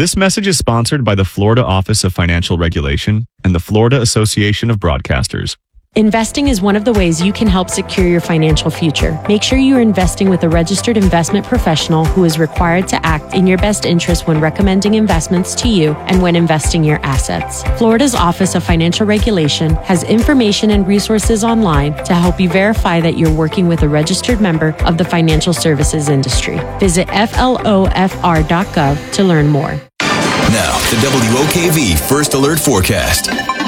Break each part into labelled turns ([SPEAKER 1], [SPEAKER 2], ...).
[SPEAKER 1] This message is sponsored by the Florida Office of Financial Regulation and the Florida Association of Broadcasters.
[SPEAKER 2] Investing is one of the ways you can help secure your financial future. Make sure you are investing with a registered investment professional who is required to act in your best interest when recommending investments to you and when investing your assets. Florida's Office of Financial Regulation has information and resources online to help you verify that you're working with a registered member of the financial services industry. Visit flofr.gov to learn more.
[SPEAKER 3] Now, the WOKV First Alert Forecast.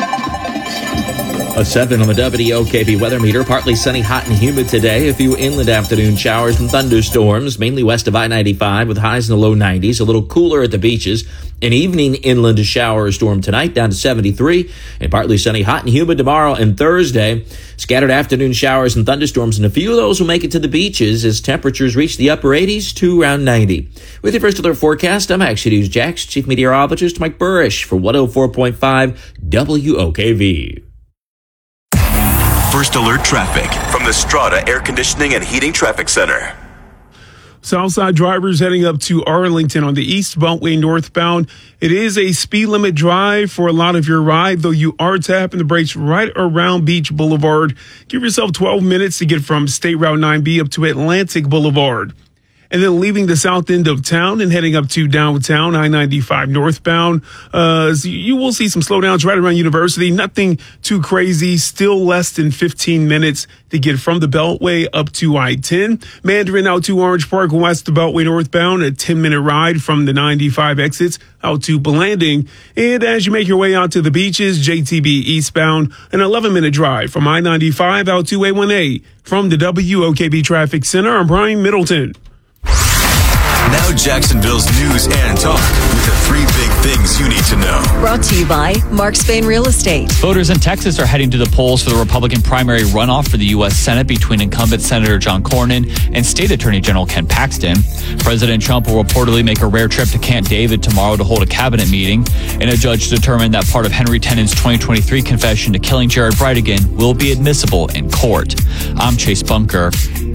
[SPEAKER 4] A 7 on the WOKV weather meter. Partly sunny, hot, and humid today. A few inland afternoon showers and thunderstorms, mainly west of I-95 with highs in the low 90s. A little cooler at the beaches. An evening inland shower or storm tonight down to 73. And partly sunny, hot, and humid tomorrow and Thursday. Scattered afternoon showers and thunderstorms, and a few of those will make it to the beaches as temperatures reach the upper 80s to around 90. With your First Alert Forecast, I'm Action News Jax, Chief Meteorologist Mike Burrish for 104.5 WOKV.
[SPEAKER 3] First Alert Traffic from the Strata Air Conditioning and Heating Traffic Center.
[SPEAKER 5] Southside drivers heading up to Arlington on the East Beltway northbound. It is a speed limit drive for a lot of your ride, though you are tapping the brakes right around Beach Boulevard. Give yourself 12 minutes to get from State Route 9B up to Atlantic Boulevard. And then leaving the south end of town and heading up to downtown, I-95 northbound. You will see some slowdowns right around University. Nothing too crazy. Still less than 15 minutes to get from the Beltway up to I-10. Mandarin out to Orange Park west of Beltway northbound. A 10-minute ride from the 95 exits out to Blanding. And as you make your way out to the beaches, JTB eastbound, an 11-minute drive from I-95 out to A1A. From the WOKB Traffic Center, I'm Brian Middleton.
[SPEAKER 3] Now Jacksonville's news and talk with the 3 big things you need to know.
[SPEAKER 6] Brought to you by Mark Spain Real Estate.
[SPEAKER 7] Voters in Texas are heading to the polls for the Republican primary runoff for the U.S. Senate between incumbent Senator John Cornyn and State Attorney General Ken Paxton. President Trump will reportedly make a rare trip to Camp David tomorrow to hold a cabinet meeting, and a judge determined that part of Henry Tennant's 2023 confession to killing Jared Bridegan will be admissible in court. I'm Chase Bunker.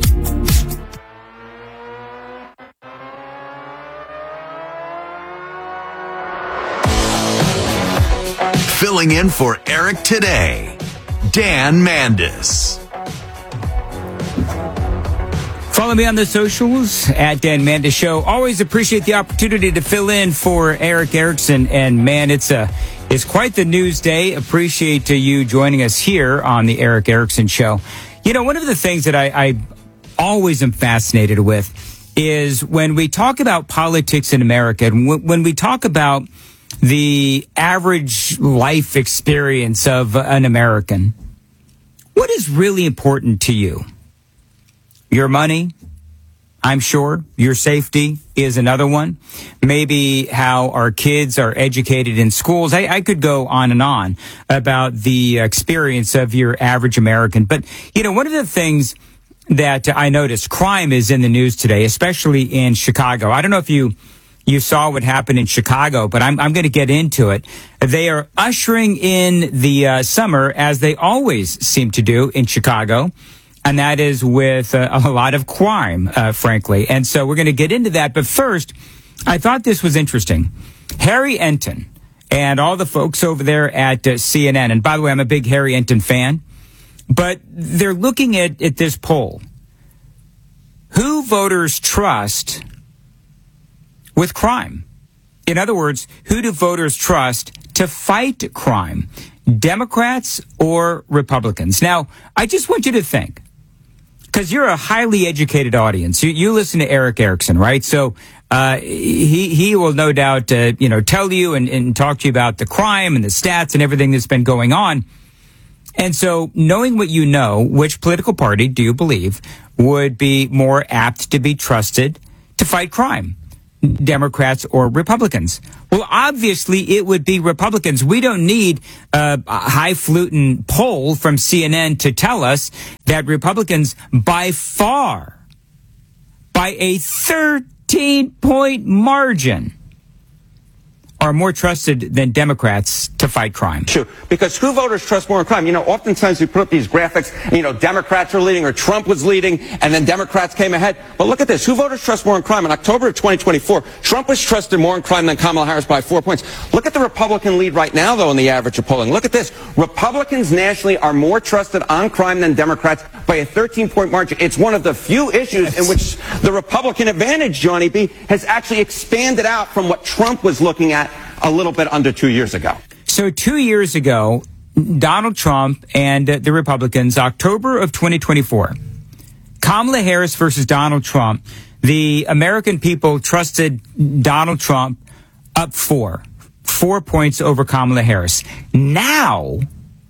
[SPEAKER 3] Filling in for Eric today, Dan Mandis.
[SPEAKER 8] Follow me on the socials at Dan Mandis Show. Always appreciate the opportunity to fill in for Eric Erickson. And man, it's quite the news day. Appreciate you joining us here on the Eric Erickson Show. You know, one of the things that I always am fascinated with is when we talk about politics in America, and when we talk about the average life experience of an American, what is really important to you? Your money, I'm sure. Your safety is another one. Maybe how our kids are educated in schools. I could go on and on about the experience of your average American. But, you know, one of the things that I noticed, crime is in the news today, especially in Chicago. I don't know if you saw what happened in Chicago, but I'm going to get into it. They are ushering in the summer, as they always seem to do in Chicago, and that is with a lot of crime, frankly. And so we're going to get into that. But first, I thought this was interesting. Harry Enton and all the folks over there at CNN, and by the way, I'm a big Harry Enton fan, but they're looking at this poll. Who voters trust with crime? In other words, who do voters trust to fight crime? Democrats or Republicans? Now, I just want you to think, because you're a highly educated audience. You listen to Eric Erickson, right? So he will no doubt tell you and talk to you about the crime and the stats and everything that's been going on. And so knowing what you know, which political party do you believe would be more apt to be trusted to fight crime? Democrats or Republicans? Well, obviously it would be Republicans. We don't need a highfalutin poll from CNN to tell us that Republicans by far, by a 13-point margin, are more trusted than Democrats to fight crime.
[SPEAKER 9] Because who voters trust more in crime? Oftentimes we put up these graphics, Democrats are leading or Trump was leading and then Democrats came ahead. But look at this. Who voters trust more in crime? In October of 2024, Trump was trusted more in crime than Kamala Harris by 4 points. Look at the Republican lead right now, though, in the average of polling. Look at this. Republicans nationally are more trusted on crime than Democrats by a 13-point margin. It's one of the few issues in which the Republican advantage, Johnny B., has actually expanded out from what Trump was looking at a little bit under 2 years ago.
[SPEAKER 8] So 2 years ago, Donald Trump and the Republicans, October of 2024, Kamala Harris versus Donald Trump, the American people trusted Donald Trump up 4 points over Kamala Harris. Now,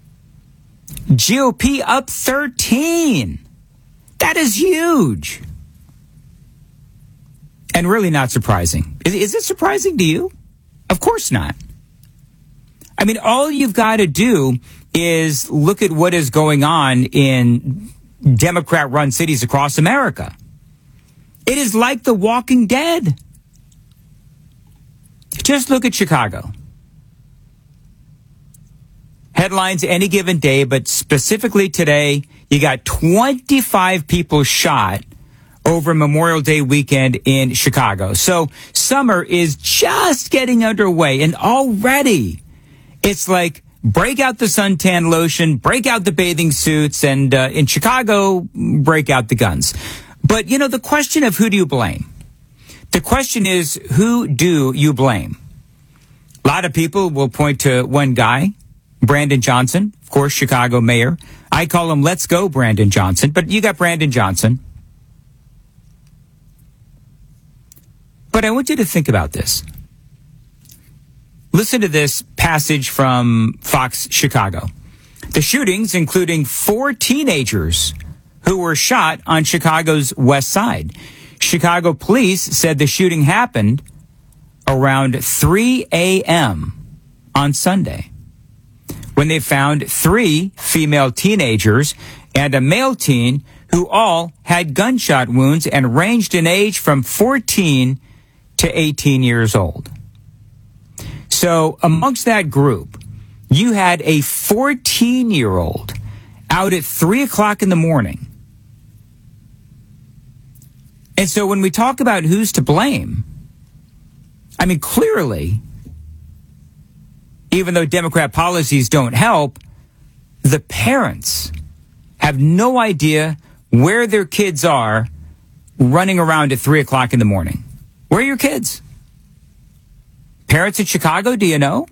[SPEAKER 8] GOP up 13. That is huge. And really not surprising. Is it surprising to you? Of course not. I mean, all you've got to do is look at what is going on in Democrat-run cities across America. It is like The Walking Dead. Just look at Chicago. Headlines any given day, but specifically today, you got 25 people shot over Memorial Day weekend in Chicago. So summer is just getting underway, and already it's like break out the suntan lotion, break out the bathing suits, and in Chicago, break out the guns. But, the question of who do you blame? The question is, who do you blame? A lot of people will point to one guy, Brandon Johnson, of course, Chicago mayor. I call him Let's Go Brandon Johnson, but you got Brandon Johnson. But I want you to think about this. Listen to this passage from Fox Chicago. The shootings, including 4 teenagers who were shot on Chicago's west side. Chicago police said the shooting happened around 3 a.m. on Sunday, when they found 3 female teenagers and a male teen who all had gunshot wounds and ranged in age from 14 to 18 years old. So amongst that group, you had a 14-year-old out at 3 o'clock in the morning. And so when we talk about who's to blame, I mean, clearly, even though Democrat policies don't help, the parents have no idea where their kids are running around at 3 o'clock in the morning. Where are your kids? Parents in Chicago, do you know?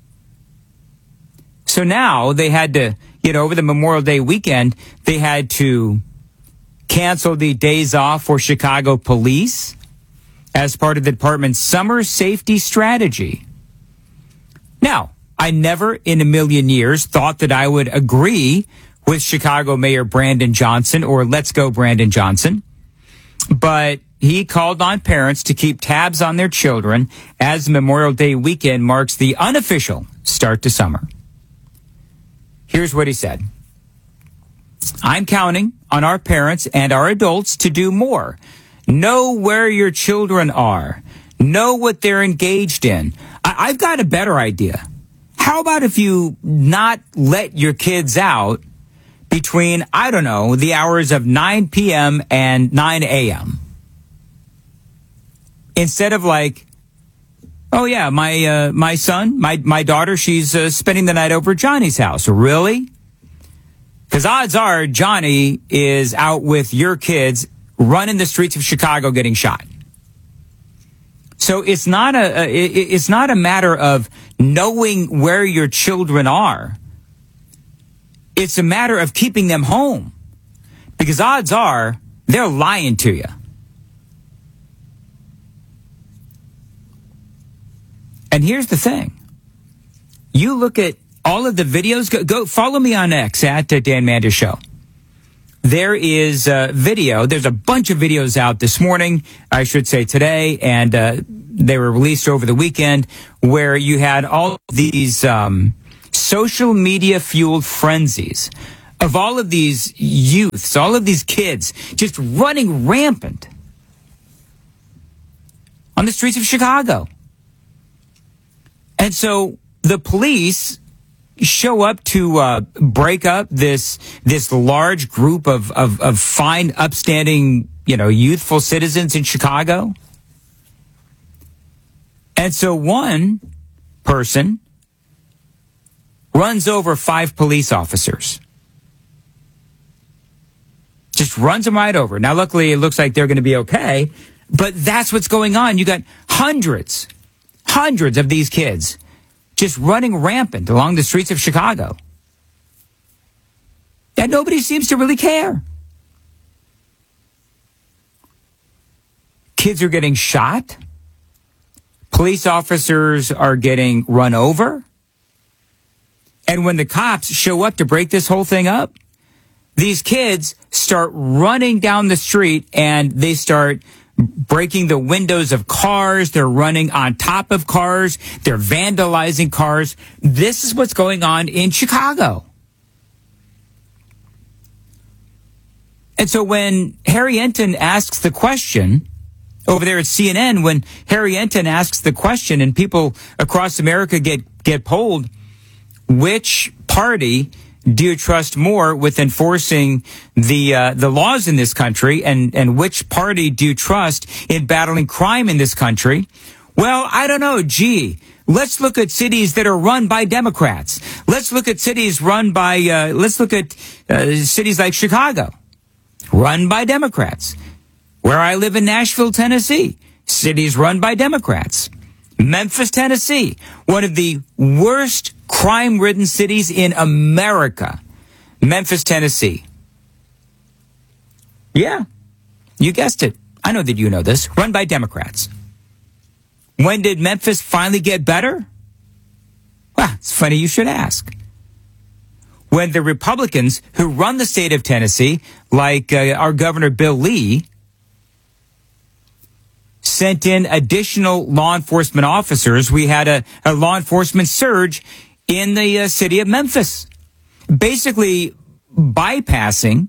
[SPEAKER 8] So now they had to, over the Memorial Day weekend, they had to cancel the days off for Chicago police as part of the department's summer safety strategy. Now, I never in a million years thought that I would agree with Chicago Mayor Brandon Johnson or Let's Go Brandon Johnson, but he called on parents to keep tabs on their children as Memorial Day weekend marks the unofficial start to summer. Here's what he said. I'm counting on our parents and our adults to do more. Know where your children are. Know what they're engaged in. I've got a better idea. How about if you not let your kids out between, the hours of 9 p.m. and 9 a.m.? Instead of like, oh yeah, my son, my daughter, she's spending the night over at Johnny's house. Really? Because odds are Johnny is out with your kids running the streets of Chicago getting shot. So it's not a matter of knowing where your children are. It's a matter of keeping them home. Because odds are they're lying to you. And here's the thing. You look at all of the videos. Go follow me on X at Dan Manders Show. There is a video. There's a bunch of videos out this morning, I should say today, and they were released over the weekend, where you had all these social media fueled frenzies of all of these youths, all of these kids just running rampant on the streets of Chicago. And so the police show up to break up this large group of fine, upstanding, youthful citizens in Chicago. And so one person runs over 5 police officers. Just runs them right over. Now, luckily, it looks like they're going to be okay, but that's what's going on. You got hundreds of these kids just running rampant along the streets of Chicago. And nobody seems to really care. Kids are getting shot. Police officers are getting run over. And when the cops show up to break this whole thing up, these kids start running down the street and they start breaking the windows of cars. They're running on top of cars. They're vandalizing cars. This is what's going on in Chicago. And so when Harry Enten asks the question over there at CNN, when Harry Enten asks the question and people across America get polled, which party do you trust more with enforcing the laws in this country, and which party do you trust in battling crime in this country? Well, I don't know. Let's look at cities that are run by Democrats. Let's look at cities run by, cities like Chicago, run by Democrats. Where I live in Nashville, Tennessee, cities run by Democrats. Memphis, Tennessee, one of the worst crime-ridden cities in America. Memphis, Tennessee. Yeah, you guessed it. I know that you know this. Run by Democrats. When did Memphis finally get better? Well, it's funny you should ask. When the Republicans who run the state of Tennessee, like our Governor Bill Lee, sent in additional law enforcement officers, we had a law enforcement surge in the city of Memphis, basically bypassing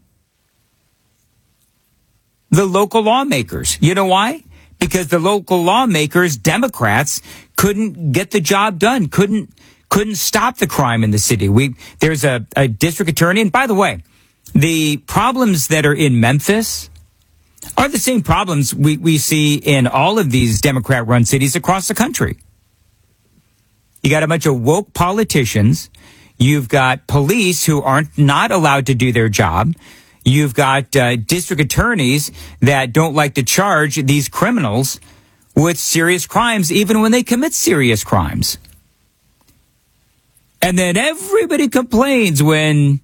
[SPEAKER 8] the local lawmakers. You know why? Because the local lawmakers, Democrats, couldn't get the job done, couldn't stop the crime in the city. There's a district attorney, and by the way, the problems that are in Memphis are the same problems we see in all of these Democrat-run cities across the country. You got a bunch of woke politicians. You've got police who aren't not allowed to do their job. You've got district attorneys that don't like to charge these criminals with serious crimes, even when they commit serious crimes. And then everybody complains when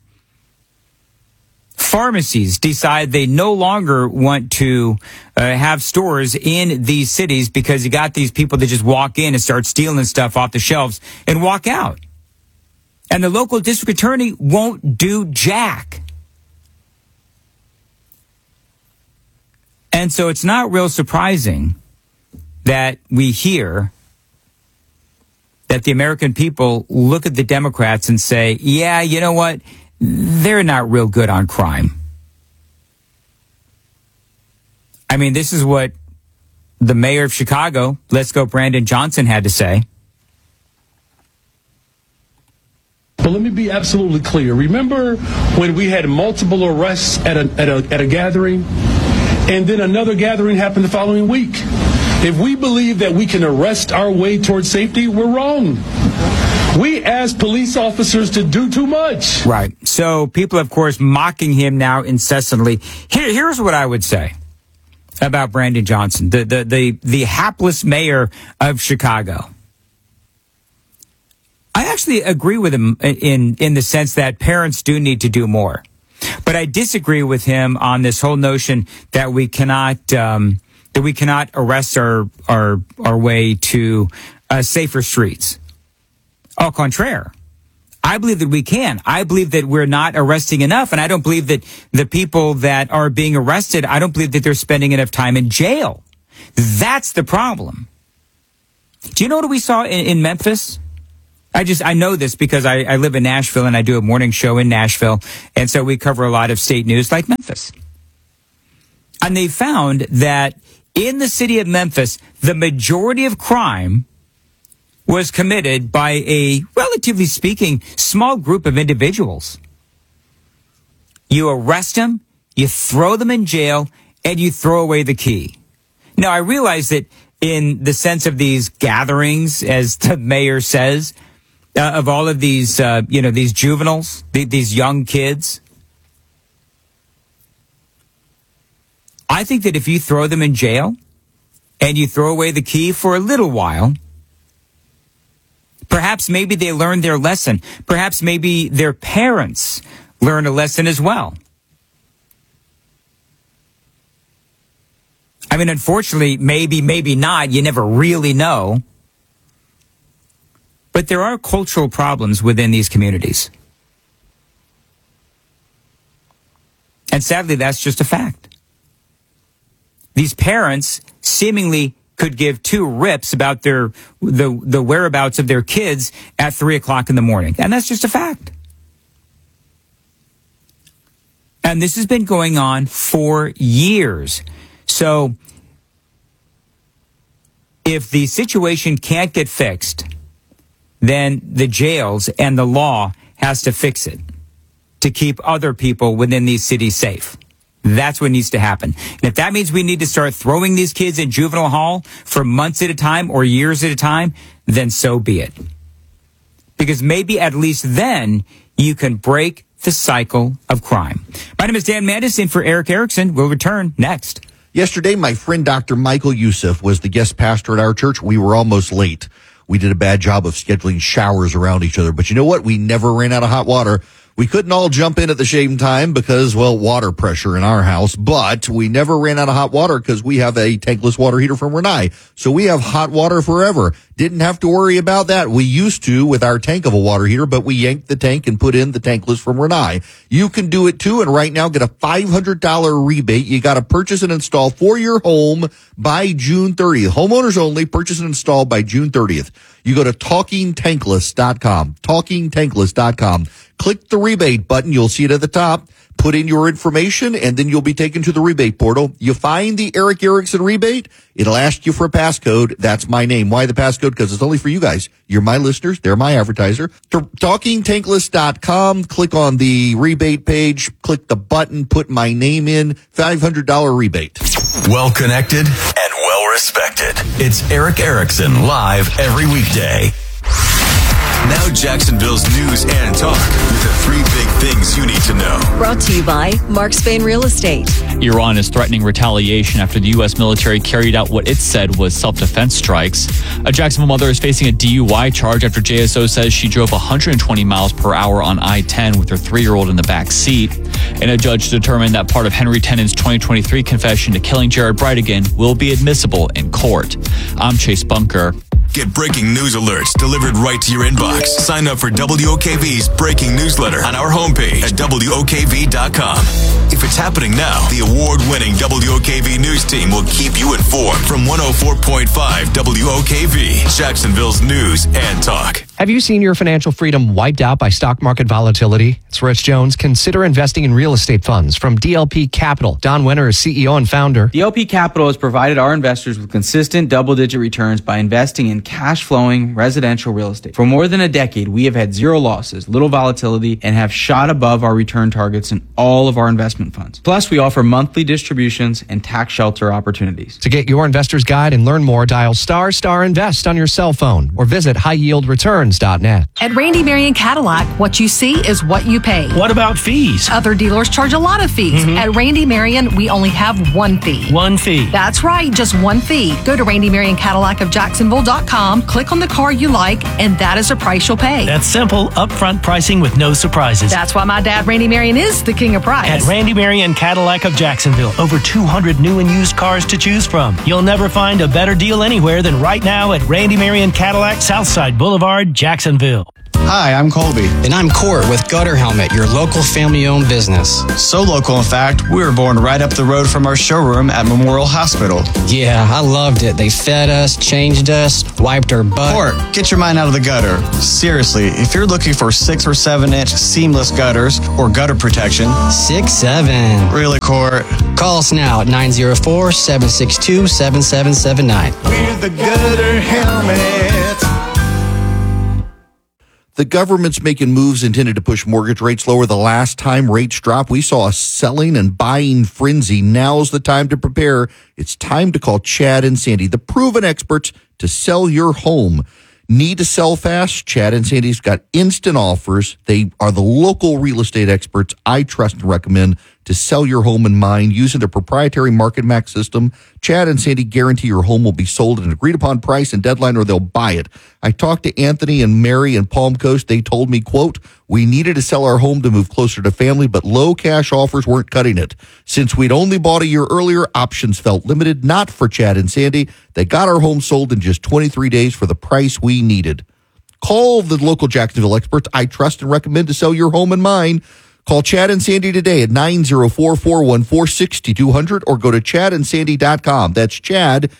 [SPEAKER 8] pharmacies decide they no longer want to have stores in these cities because you got these people that just walk in and start stealing stuff off the shelves and walk out. And the local district attorney won't do jack. And so it's not real surprising that we hear that the American people look at the Democrats and say, yeah, you know what? They're not real good on crime. I mean, this is what the mayor of Chicago, Let's Go Brandon Johnson, had to say.
[SPEAKER 10] But let me be absolutely clear. Remember when we had multiple arrests at a gathering, and then another gathering happened the following week? If we believe that we can arrest our way towards safety, we're wrong. We ask police officers to do too much.
[SPEAKER 8] Right. So people, of course, mocking him now incessantly. Here's what I would say about Brandon Johnson, the hapless mayor of Chicago. I actually agree with him in the sense that parents do need to do more. But I disagree with him on this whole notion that we cannot arrest our way to safer streets. Au contraire, I believe that we can. I believe that we're not arresting enough, and I don't believe that the people that are being arrested, I don't believe that they're spending enough time in jail. That's the problem. Do you know what we saw in Memphis? I know this because I live in Nashville and I do a morning show in Nashville, and so we cover a lot of state news like Memphis. And they found that in the city of Memphis, the majority of crime was committed by a, relatively speaking, small group of individuals. You arrest them, you throw them in jail, and you throw away the key. Now, I realize that in the sense of these gatherings, as the mayor says, of all of these, these juveniles, these young kids, I think that if you throw them in jail and you throw away the key for a little while, perhaps maybe they learn their lesson. Perhaps maybe their parents learn a lesson as well. I mean, unfortunately, maybe not. You never really know. But there are cultural problems within these communities. And sadly, that's just a fact. These parents seemingly could give two rips about the whereabouts of their kids at 3 o'clock in the morning. And that's just a fact. And this has been going on for years. So if the situation can't get fixed, then the jails and the law has to fix it to keep other people within these cities safe. That's what needs to happen. And if that means we need to start throwing these kids in juvenile hall for months at a time or years at a time, then so be it. Because maybe at least then you can break the cycle of crime. My name is Dan Mandis, in for Eric Erickson. We'll return next.
[SPEAKER 11] Yesterday, my friend Dr. Michael Youssef was the guest pastor at our church. We were almost late. We did a bad job of scheduling showers around each other. But you know what? We never ran out of hot water. We couldn't all jump in at the same time because, well, water pressure in our house. But we never ran out of hot water because we have a tankless water heater from Renai. So we have hot water forever. Didn't have to worry about that. We used to with our tank of a water heater, but we yanked the tank and put in the tankless from Renai. You can do it too, and right now get a $500 rebate. You got to purchase and install for your home by June 30th. Homeowners only, purchase and install by June 30th. You go to TalkingTankless.com, TalkingTankless.com. Click the rebate button. You'll see it at the top. Put in your information, and then you'll be taken to the rebate portal. You find the Eric Erickson rebate. It'll ask you for a passcode. That's my name. Why the passcode? Because it's only for you guys. You're my listeners. They're my advertiser. TalkingTankless.com. Click on the rebate page. Click the button. Put my name in. $500 rebate.
[SPEAKER 3] Well connected and well respected. It's Eric Erickson live every weekday. Now Jacksonville's news and talk with the 3 big things you need to know.
[SPEAKER 6] Brought to you by Mark Spain Real Estate.
[SPEAKER 7] Iran is threatening retaliation after the U.S. military carried out what it said was self-defense strikes. A Jacksonville mother is facing a DUI charge after JSO says she drove 120 miles per hour on I-10 with her 3-year-old in the back seat. And a judge determined that part of Henry Tennant's 2023 confession to killing Jared Bridegan will be admissible in court. I'm Chase Bunker.
[SPEAKER 3] Get breaking news alerts delivered right to your inbox. Sign up for WOKV's breaking newsletter on our homepage at WOKV.com. If it's happening now, the award-winning WOKV news team will keep you informed from 104.5 WOKV, Jacksonville's news and talk.
[SPEAKER 12] Have you seen your financial freedom wiped out by stock market volatility? It's Rich Jones. Consider investing in real estate funds from DLP Capital. Don Wenner is CEO and founder.
[SPEAKER 13] DLP Capital has provided our investors with consistent double-digit returns by investing in cash-flowing residential real estate. For more than a decade, we have had zero losses, little volatility, and have shot above our return targets in all of our investment funds. Plus, we offer monthly distributions and tax shelter opportunities.
[SPEAKER 12] To get your investor's guide and learn more, dial **invest on your cell phone or visit highyieldreturns.net.
[SPEAKER 14] At Randy Marion Cadillac, what you see is what you pay.
[SPEAKER 15] What about fees?
[SPEAKER 14] Other dealers charge a lot of fees. At Randy Marion, we only have one fee.
[SPEAKER 15] One fee.
[SPEAKER 14] That's right, just one fee. Go to randymarioncadillacofjacksonville.com, click on the car you like, and that is the price you'll pay.
[SPEAKER 15] That's simple, upfront pricing with no surprises.
[SPEAKER 14] That's why my dad, Randy Marion, is the king of price.
[SPEAKER 15] At Randy Marion Cadillac of Jacksonville, over 200 new and used cars to choose from. You'll never find a better deal anywhere than right now at Randy Marion Cadillac, Southside Boulevard, Jacksonville.
[SPEAKER 16] Hi, I'm Colby.
[SPEAKER 17] And I'm Court with Gutter Helmet, your local family-owned business.
[SPEAKER 16] So local, in fact, we were born right up the road from our showroom at Memorial Hospital.
[SPEAKER 17] Yeah, I loved it. They fed us, changed us, wiped our butt.
[SPEAKER 16] Court, get your mind out of the gutter. Seriously, if you're looking for 6 or 7 inch seamless gutters or gutter protection.
[SPEAKER 17] 6'7".
[SPEAKER 16] Really, Court?
[SPEAKER 17] Call us now at 904-762-7779.
[SPEAKER 18] We're the Gutter Helmet.
[SPEAKER 11] The government's making moves intended to push mortgage rates lower. The last time rates dropped, we saw a selling and buying frenzy. Now's the time to prepare. It's time to call Chad and Sandy, the proven experts to sell your home. Need to sell fast? Chad and Sandy's got instant offers. They are the local real estate experts I trust and recommend to sell your home and mine using their proprietary Market Max system. Chad and Sandy guarantee your home will be sold at an agreed upon price and deadline, or they'll buy it. I talked to Anthony and Mary in Palm Coast. They told me, quote, we needed to sell our home to move closer to family, but low cash offers weren't cutting it. Since we'd only bought a year earlier, options felt limited. Not for Chad and Sandy. They got our home sold in just 23 days for the price we needed. Call the local Jacksonville experts I trust and recommend to sell your home and mine. Call Chad and Sandy today at 904-414-6200 or go to chadandsandy.com. That's Chad,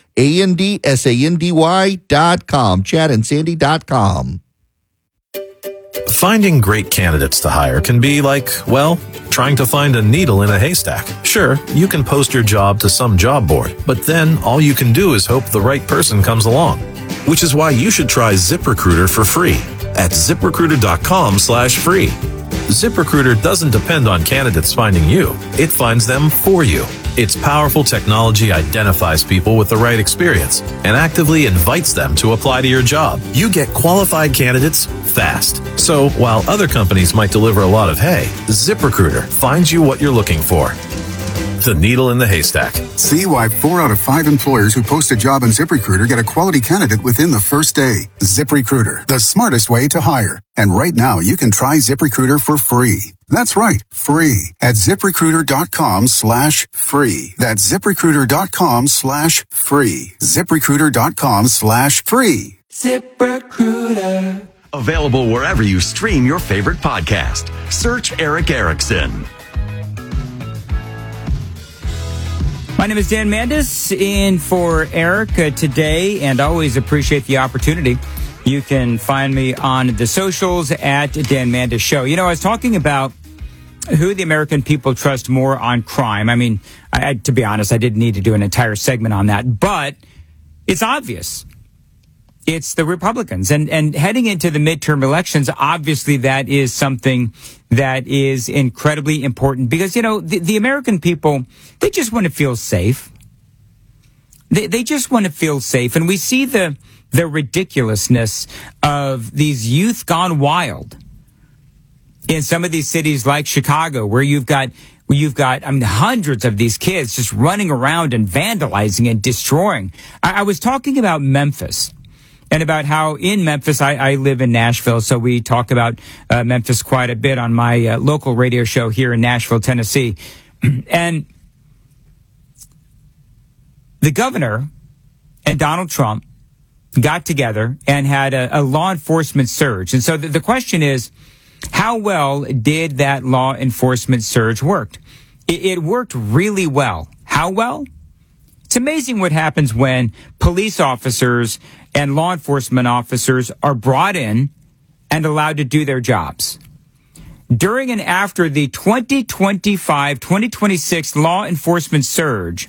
[SPEAKER 11] ANDSANDY.com. Chadandsandy.com.
[SPEAKER 18] Finding great candidates to hire can be like, well, trying to find a needle in a haystack. Sure, you can post your job to some job board, but then all you can do is hope the right person comes along. Which is why you should try ZipRecruiter for free at ZipRecruiter.com/free. ZipRecruiter doesn't depend on candidates finding you. It finds them for you. Its powerful technology identifies people with the right experience and actively invites them to apply to your job. You get qualified candidates fast. So while other companies might deliver a lot of hay, ZipRecruiter finds you what you're looking for. The needle in the haystack.
[SPEAKER 19] See why 4 out of 5 employers who post a job on ZipRecruiter get a quality candidate within the first day. ZipRecruiter, the smartest way to hire. And right now, you can try ZipRecruiter for free. That's right, free at ZipRecruiter.com/free. That's ZipRecruiter.com/free. ZipRecruiter.com/free.
[SPEAKER 20] ZipRecruiter. Available wherever you stream your favorite podcast. Search Eric Erickson.
[SPEAKER 8] My name is Dan Mandis, in for Eric today, and always appreciate the opportunity. You can find me on the socials at Dan Mandis Show. You know, I was talking about who the American people trust more on crime. I mean, to be honest, I didn't need to do an entire segment on that, but it's obvious. It's the Republicans. And heading into the midterm elections, obviously that is something that is incredibly important because, you know, the American people, they just want to feel safe. They just want to feel safe. And we see the ridiculousness of these youth gone wild in some of these cities like Chicago, where you've got hundreds of these kids just running around and vandalizing and destroying. I was talking about Memphis. And about how in Memphis, I live in Nashville, so we talk about Memphis quite a bit on my local radio show here in Nashville, Tennessee. And the governor and Donald Trump got together and had a law enforcement surge. And so the question is, how well did that law enforcement surge work? It worked really well. How well? It's amazing what happens when police officers and law enforcement officers are brought in and allowed to do their jobs. During and after the 2025-2026 law enforcement surge,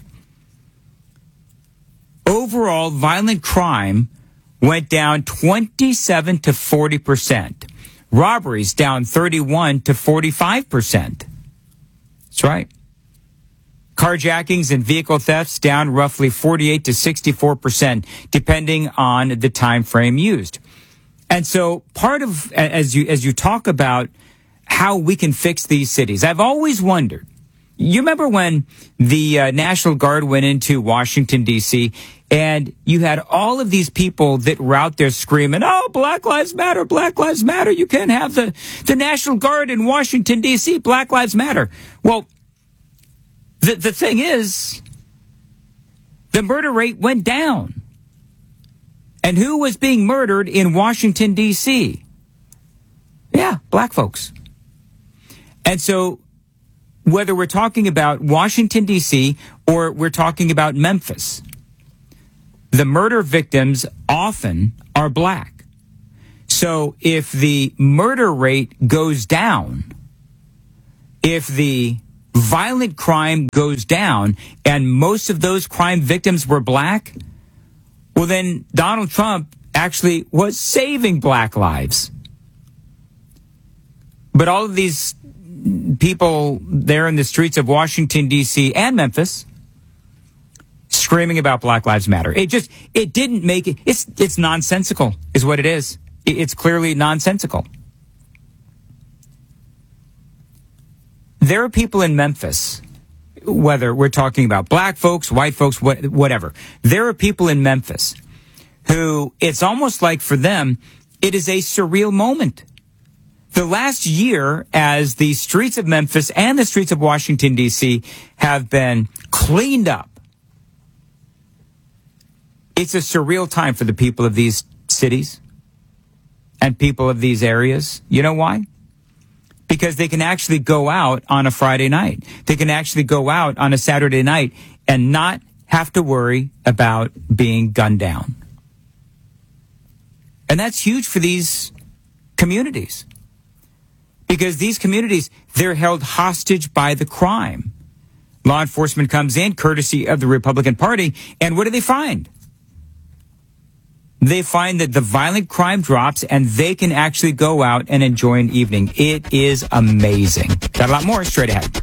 [SPEAKER 8] overall violent crime went down 27 to 40%. Robberies down 31 to 45%. That's right. Carjackings and vehicle thefts down roughly 48 to 64%, depending on the time frame used. And so part of, as you talk about how we can fix these cities, I've always wondered, you remember when the National Guard went into Washington, D.C., and you had all of these people that were out there screaming, oh, Black Lives Matter, Black Lives Matter. You can't have the National Guard in Washington, D.C., Black Lives Matter. Well, the thing is, the murder rate went down. And who was being murdered in Washington, D.C.? Yeah, black folks. And so whether we're talking about Washington, D.C., or we're talking about Memphis, the murder victims often are black. So if the murder rate goes down, if the violent crime goes down, and most of those crime victims were black, well, then Donald Trump actually was saving black lives. But all of these people there in the streets of Washington, D.C. and Memphis screaming about Black Lives Matter. It didn't make it. It's nonsensical is what it is. It's clearly nonsensical. There are people in Memphis, whether we're talking about black folks, white folks, whatever. There are people in Memphis who it's almost like for them, it is a surreal moment. The last year, as the streets of Memphis and the streets of Washington, D.C. have been cleaned up, it's a surreal time for the people of these cities and people of these areas. You know why? Because they can actually go out on a Friday night. They can actually go out on a Saturday night and not have to worry about being gunned down. And that's huge for these communities. Because these communities, they're held hostage by the crime. Law enforcement comes in, courtesy of the Republican Party, and what do they find? They find that the violent crime drops and they can actually go out and enjoy an evening. It is amazing. Got a lot more straight ahead.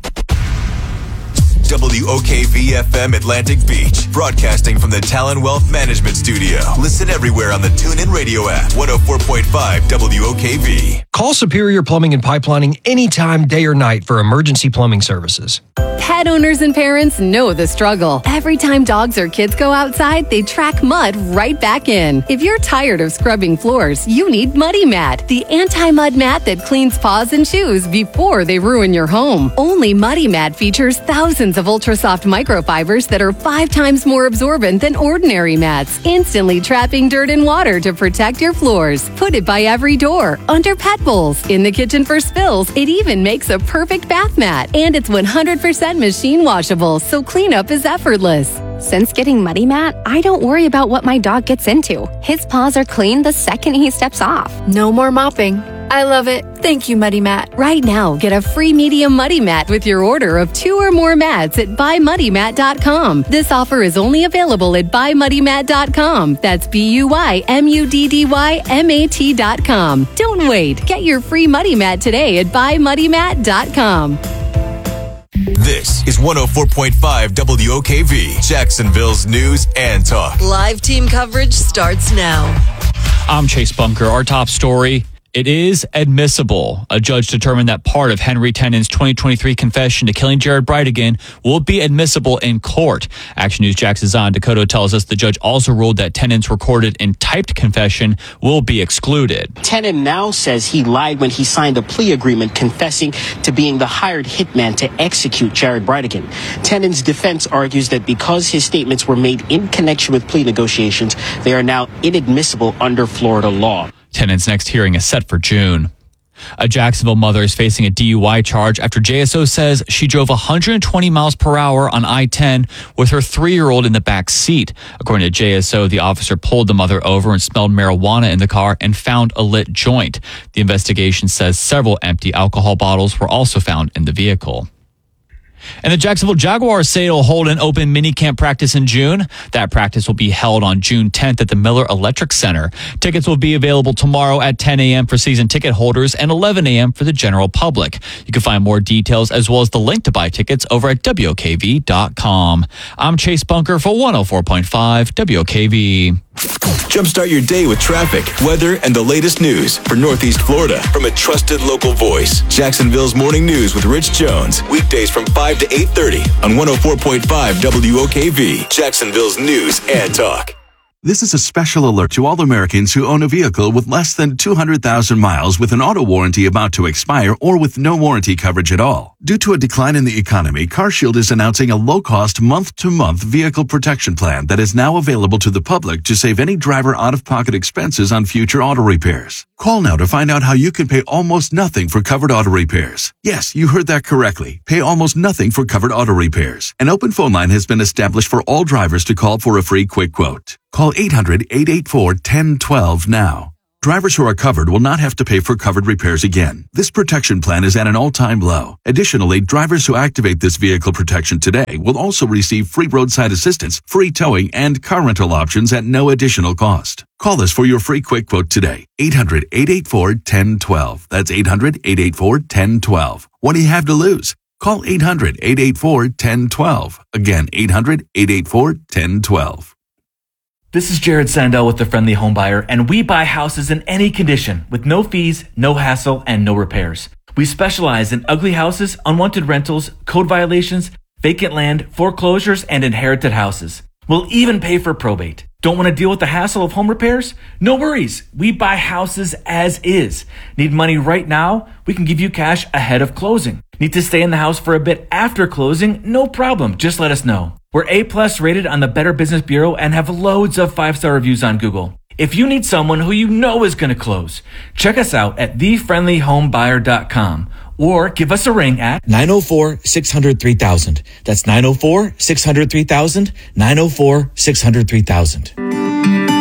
[SPEAKER 3] WOKV-FM Atlantic Beach, broadcasting from the Talon Wealth Management Studio. Listen everywhere on the TuneIn Radio app. 104.5 WOKV.
[SPEAKER 12] Call Superior Plumbing and Pipelining anytime, day or night for emergency plumbing services.
[SPEAKER 6] Pet owners and parents know the struggle. Every time dogs or kids go outside, they track mud right back in. If you're tired of scrubbing floors, you need Muddy Mat, the anti-mud mat that cleans paws and shoes before they ruin your home. Only Muddy Mat features thousands of ultra-soft microfibers that are 5 times more absorbent than ordinary mats, instantly trapping dirt and water to protect your floors. Put it by every door, under pet bowls, in the kitchen for spills. It even makes a perfect bath mat, and it's 100% machine washable, so cleanup is effortless.
[SPEAKER 21] Since getting Muddy Mat, I don't worry about what my dog gets into. His paws are clean the second he steps off.
[SPEAKER 22] No more mopping. I love it. Thank you, Muddy Mat.
[SPEAKER 6] Right now, get a free medium Muddy Mat with your order of 2 or more mats at buymuddymat.com. This offer is only available at buymuddymat.com. That's BUYMUDDYMAT.com. Don't wait. Get your free Muddy Mat today at buymuddymat.com.
[SPEAKER 3] This is 104.5 WOKV, Jacksonville's news and talk.
[SPEAKER 6] Live team coverage starts now.
[SPEAKER 7] I'm Chase Bunker. Our top story. It is admissible. A judge determined that part of Henry Tennant's 2023 confession to killing Jared Bridegan will be admissible in court. Action News Jax's Zahn Dakota tells us the judge also ruled that Tennant's recorded and typed confession will be excluded.
[SPEAKER 23] Tennant now says he lied when he signed a plea agreement confessing to being the hired hitman to execute Jared Bridegan. Tennant's defense argues that because his statements were made in connection with plea negotiations, they are now inadmissible under Florida law.
[SPEAKER 7] Tennant's next hearing is set for June. A Jacksonville mother is facing a DUI charge after JSO says she drove 120 miles per hour on I-10 with her 3-year-old in the back seat. According to JSO, the officer pulled the mother over and smelled marijuana in the car and found a lit joint. The investigation says several empty alcohol bottles were also found in the vehicle. And the Jacksonville Jaguars say it'll hold an open minicamp practice in June. That practice will be held on June 10th at the Miller Electric Center. Tickets will be available tomorrow at 10 a.m. for season ticket holders and 11 a.m. for the general public. You can find more details as well as the link to buy tickets over at WOKV.com. I'm Chase Bunker for 104.5 WOKV.
[SPEAKER 3] Jumpstart your day with traffic, weather, and the latest news for Northeast Florida from a trusted local voice. Jacksonville's Morning News with Rich Jones. Weekdays from 5 to 8:30 on 104.5 WOKV. Jacksonville's news and talk.
[SPEAKER 24] This is a special alert to all Americans who own a vehicle with less than 200,000 miles with an auto warranty about to expire or with no warranty coverage at all. Due to a decline in the economy, CarShield is announcing a low-cost month-to-month vehicle protection plan that is now available to the public to save any driver out-of-pocket expenses on future auto repairs. Call now to find out how you can pay almost nothing for covered auto repairs. Yes, you heard that correctly. Pay almost nothing for covered auto repairs. An open phone line has been established for all drivers to call for a free quick quote. Call 800-884-1012 now. Drivers who are covered will not have to pay for covered repairs again. This protection plan is at an all-time low. Additionally, drivers who activate this vehicle protection today will also receive free roadside assistance, free towing, and car rental options at no additional cost. Call us for your free quick quote today. 800-884-1012. That's 800-884-1012. What do you have to lose? Call 800-884-1012. Again, 800-884-1012.
[SPEAKER 1] This is Jared Sandell with The Friendly Home Buyer, and we buy houses in any condition with no fees, no hassle, and no repairs. We specialize in ugly houses, unwanted rentals, code violations, vacant land, foreclosures, and inherited houses. We'll even pay for probate. Don't want to deal with the hassle of home repairs? No worries. We buy houses as is. Need money right now? We can give you cash ahead of closing. Need to stay in the house for a bit after closing? No problem. Just let us know. We're A+ rated on the Better Business Bureau and have loads of 5-star reviews on Google. If you need someone who you know is going to close, check us out at thefriendlyhomebuyer.com or give us a ring at
[SPEAKER 2] 904-600-3000. That's 904-600-3000, 904-600-3000.